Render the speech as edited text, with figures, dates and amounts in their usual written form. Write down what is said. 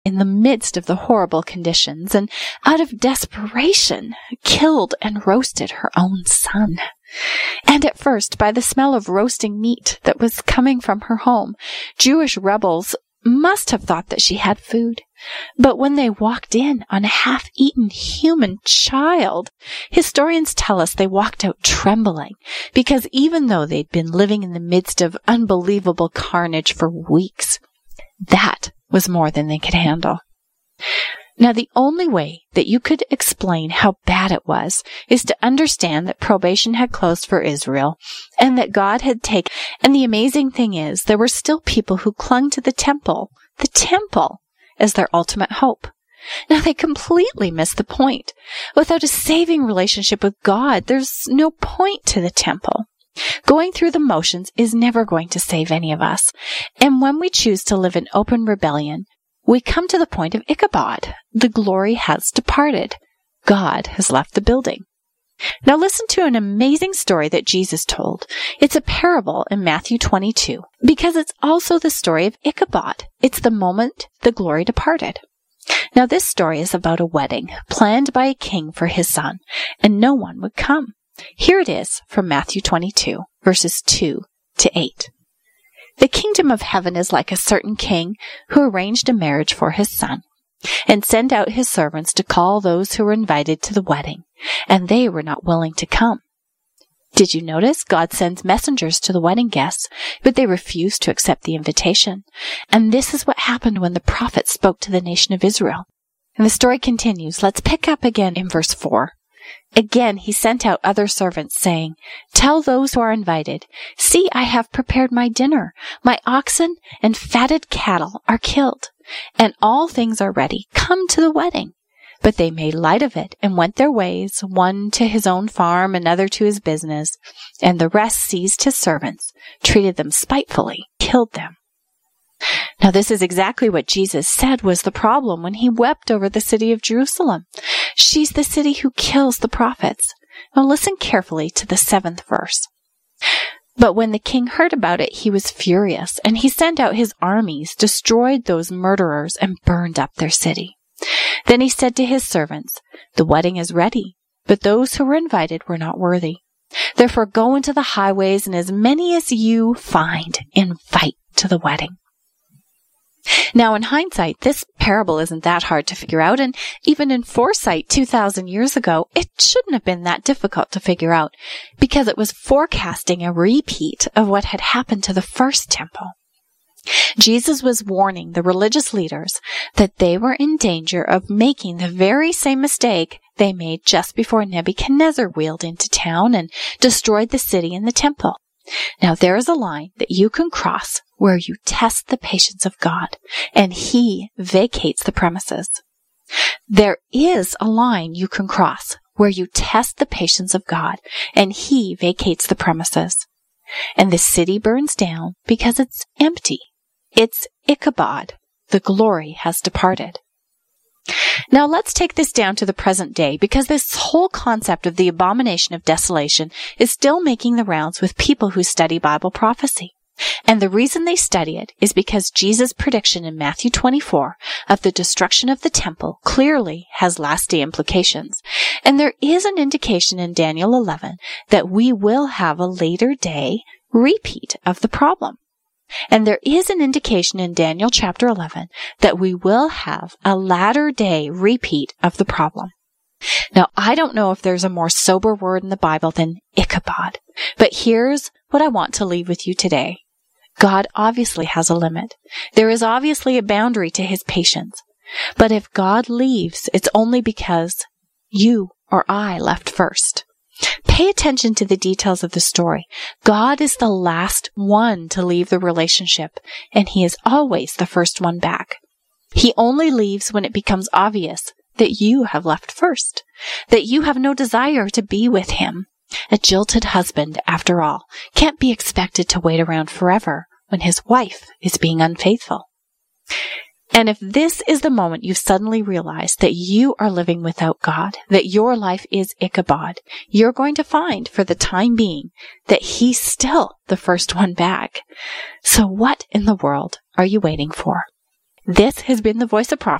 in the midst of the horrible conditions, and out of desperation killed and roasted her own son. And at first, by the smell of roasting meat that was coming from her home, Jewish rebels must have thought that she had food. But when they walked in on a half-eaten human child, historians tell us they walked out trembling, because even though they'd been living in the midst of unbelievable carnage for weeks, that was more than they could handle. Now, the only way that you could explain how bad it was is to understand that probation had closed for Israel and that God had taken. And the amazing thing is, there were still people who clung to the temple, as their ultimate hope. Now, they completely missed the point. Without a saving relationship with God, there's no point to the temple. Going through the motions is never going to save any of us. And when we choose to live in open rebellion, we come to the point of Ichabod. The glory has departed. God has left the building. Now listen to an amazing story that Jesus told. It's a parable in Matthew 22, because it's also the story of Ichabod. It's the moment the glory departed. Now this story is about a wedding planned by a king for his son, and no one would come. Here it is from Matthew 22, verses 2 to 8. The kingdom of heaven is like a certain king who arranged a marriage for his son, and sent out his servants to call those who were invited to the wedding, and they were not willing to come. Did you notice? God sends messengers to the wedding guests, but they refused to accept the invitation. And this is what happened when the prophet spoke to the nation of Israel. And the story continues. Let's pick up again in verse 4. Again, he sent out other servants, saying, "Tell those who are invited, see, I have prepared my dinner. My oxen and fatted cattle are killed, and all things are ready. Come to the wedding." But they made light of it and went their ways, one to his own farm, another to his business, and the rest seized his servants, treated them spitefully, killed them. Now, this is exactly what Jesus said was the problem when he wept over the city of Jerusalem. She's the city who kills the prophets. Now, listen carefully to the 7th verse. But when the king heard about it, he was furious, and he sent out his armies, destroyed those murderers, and burned up their city. Then he said to his servants, "The wedding is ready, but those who were invited were not worthy. Therefore go into the highways, and as many as you find, invite to the wedding." Now, in hindsight, this parable isn't that hard to figure out, and even in foresight 2,000 years ago, it shouldn't have been that difficult to figure out, because it was forecasting a repeat of what had happened to the first temple. Jesus was warning the religious leaders that they were in danger of making the very same mistake they made just before Nebuchadnezzar wheeled into town and destroyed the city and the temple. Now, there is a line that you can cross where you test the patience of God, and He vacates the premises. There is a line you can cross where you test the patience of God, and He vacates the premises. And the city burns down because it's empty. It's Ichabod. The glory has departed. Now let's take this down to the present day, because this whole concept of the abomination of desolation is still making the rounds with people who study Bible prophecy. And the reason they study it is because Jesus' prediction in Matthew 24 of the destruction of the temple clearly has last day implications. And there is an indication in Daniel 11 that we will have a later day repeat of the problem. And there is an indication in Daniel chapter 11 that we will have a latter day repeat of the problem. Now, I don't know if there's a more sober word in the Bible than Ichabod, but here's what I want to leave with you today. God obviously has a limit. There is obviously a boundary to His patience. But if God leaves, it's only because you or I left first. Pay attention to the details of the story. God is the last one to leave the relationship, and He is always the first one back. He only leaves when it becomes obvious that you have left first, that you have no desire to be with Him. A jilted husband, after all, can't be expected to wait around forever when his wife is being unfaithful. And if this is the moment you suddenly realize that you are living without God, that your life is Ichabod, you're going to find, for the time being, that He's still the first one back. So what in the world are you waiting for? This has been the Voice of Prophecy.